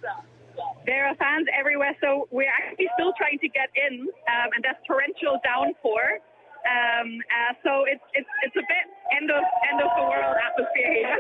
There are fans everywhere, so we're actually still trying to get in, and there's torrential downpour. So it's a bit end of the world atmosphere here.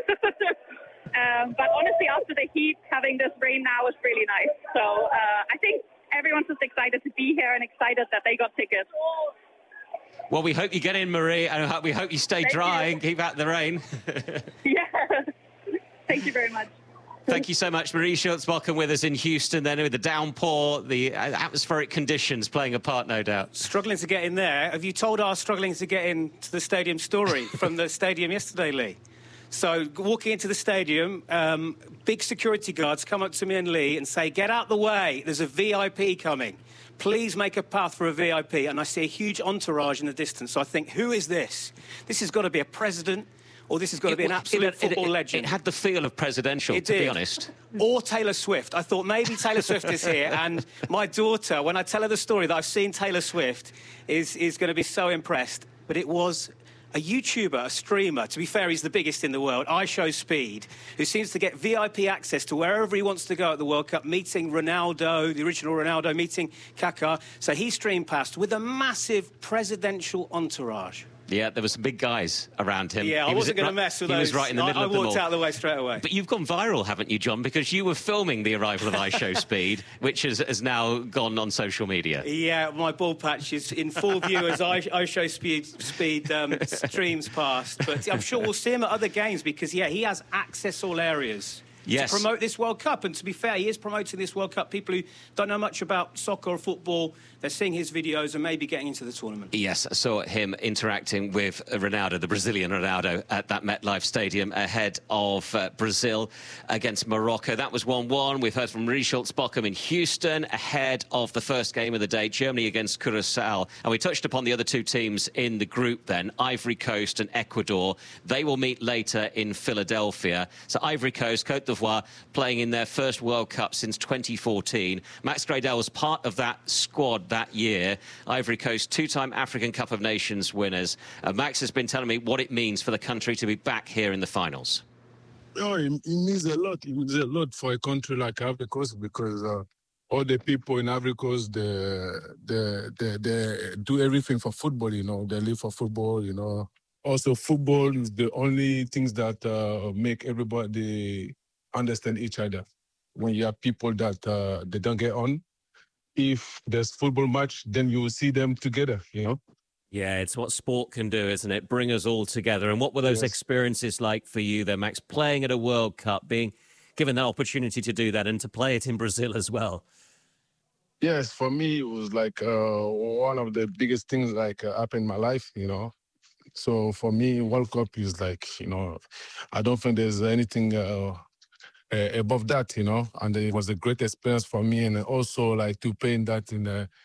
But honestly, after the heat, having this rain now is really nice. So I think everyone's just excited to be here and excited that they got tickets. Well, we hope you get in, Marie, and we hope you stay dry and keep out the rain. Yeah. Thank you very much. Thank you so much, Marie Schultz-Bocken, with us in Houston, then with the downpour, the atmospheric conditions playing a part, no doubt. Struggling to get in there. Have you told our struggling to get into the stadium story from the stadium yesterday, Lee? So, walking into the stadium, big security guards come up to me and Lee and say, "Get out the way, there's a VIP coming. Please make a path for a VIP." And I see a huge entourage in the distance. So I think, who is this? This has got to be a president, or this has got to be an absolute football legend. It had the feel of presidential, to be honest. Or Taylor Swift. I thought maybe Taylor Swift is here. And my daughter, when I tell her the story that I've seen Taylor Swift, is going to be so impressed. But it was a YouTuber, a streamer, to be fair, he's the biggest in the world, iShowSpeed, who seems to get VIP access to wherever he wants to go at the World Cup, meeting Ronaldo, the original Ronaldo, meeting Kaká. So he streamed past with a massive presidential entourage. Yeah, there were some big guys around him. Yeah, I wasn't going to mess with those. He was right in the middle of them all. I walked out of the way straight away. But you've gone viral, haven't you, John? Because you were filming the arrival of iShowSpeed, which has now gone on social media. Yeah, my ball patch is in full view as iShowSpeed streams past. But I'm sure we'll see him at other games because, yeah, he has access all areas. Yes. To promote this World Cup. And to be fair, he is promoting this World Cup. People who don't know much about soccer or football, they're seeing his videos and maybe getting into the tournament. Yes, I saw him interacting with Ronaldo, the Brazilian Ronaldo, at that MetLife Stadium ahead of Brazil against Morocco. That was 1-1. We've heard from Marie Schultz-Bocken in Houston ahead of the first game of the day, Germany against Curaçao. And we touched upon the other two teams in the group then, Ivory Coast and Ecuador. They will meet later in Philadelphia. So Ivory Coast, Côte d'Ivoire, playing in their first World Cup since 2014. Max Gradel was part of that squad that year. Ivory Coast, two-time African Cup of Nations winners. Max has been telling me what it means for the country to be back here in the finals. Oh, it means a lot. It means a lot for a country like Ivory Coast because all the people in Ivory Coast, they do everything for football, you know. They live for football, you know. Also, football is the only things that make everybody understand each other. When you have people that they don't get on, if there's football match, then you will see them together, you know? Yeah, it's what sport can do, isn't it? Bring us all together. And what were those experiences like for you then, Max, playing at a World Cup, being given that opportunity to do that and to play it in Brazil as well? Yes, for me, it was like one of the biggest things like happened in my life, you know? So for me, World Cup is like, you know, I don't think there's anything above that, you know, and it was a great experience for me, and also like to play in that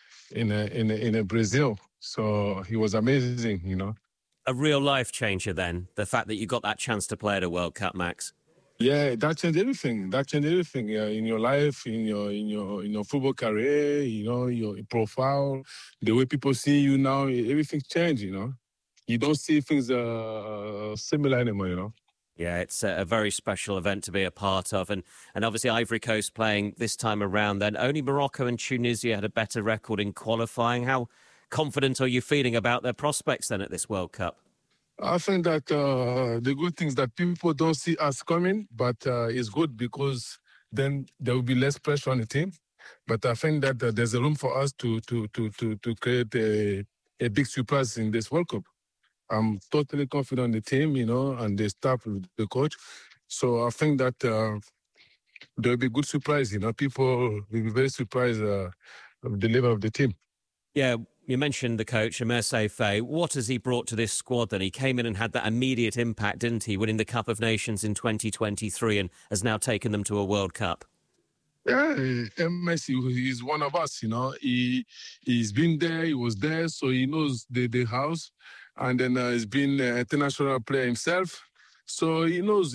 in Brazil. So it was amazing, you know. A real life changer then, the fact that you got that chance to play at a World Cup, Max. Yeah, that changed everything. That changed everything in your life, in your football career, you know, your profile, the way people see you now. Everything changed, you know. You don't see things similar anymore, you know. Yeah, it's a very special event to be a part of. And obviously Ivory Coast playing this time around then. Only Morocco and Tunisia had a better record in qualifying. How confident are you feeling about their prospects then at this World Cup? I think that the good things that people don't see us coming, but it's good because then there will be less pressure on the team. But I think that there's a room for us to create a big surprise in this World Cup. I'm totally confident in the team, you know, and the staff, the coach. So I think that there'll be a good surprise, you know. People will be very surprised of the level of the team. Yeah, you mentioned the coach, Amer Seife. What has he brought to this squad then? He came in and had that immediate impact, didn't he, winning the Cup of Nations in 2023 and has now taken them to a World Cup. Yeah, Messi, he's one of us, you know. He's been there, he was there, so he knows the house. And then he's been an international player himself. So he knows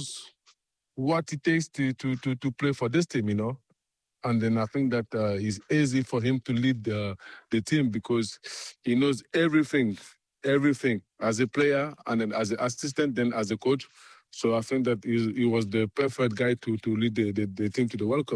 what it takes to play for this team, you know. And then I think that it's easy for him to lead the team because he knows everything as a player and then as an assistant, then as a coach. So I think that he was the perfect guy to lead the team to the World Cup.